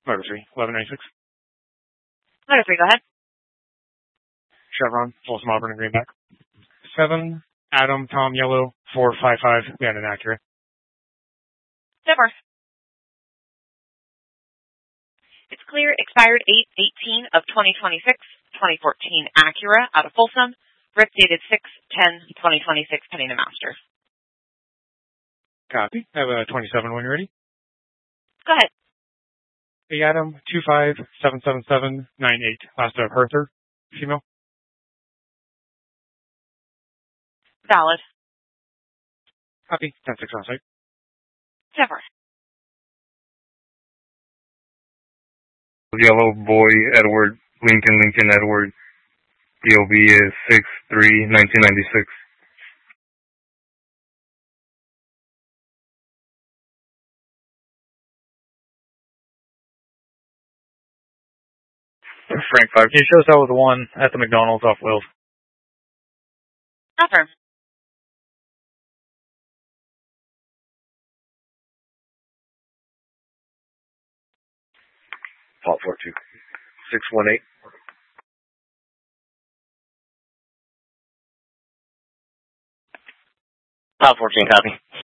Motor 3, 1196. Motor 3, go ahead. Chevron, Folsom Auburn and Greenback. 7, Adam, Tom, Yellow, 455, we had an Acura. Zipper. It's clear, expired 8/18 of 2026, 2014 Acura out of Folsom, RIP dated 6/10/2026, pending the master. Copy. I have a 27 when you're ready. Go ahead. Hey, Adam, 2577798, last of Herther, female. Valid. Copy. 10-6 on site. Zipper. Yellow Boy Edward, Lincoln Edward. DOB is 6/3/1996. Frank 5. Can you show us that was the one at the McDonald's off Wills? Affirm. Fault 42. 618. Fault 14, copy.